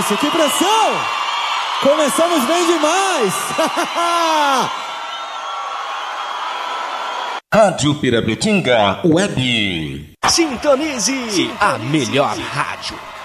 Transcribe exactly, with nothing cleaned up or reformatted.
isso, que pressão! Começamos bem demais! Rádio Pirapetinga Web. Sintonize, Sintonize a melhor rádio.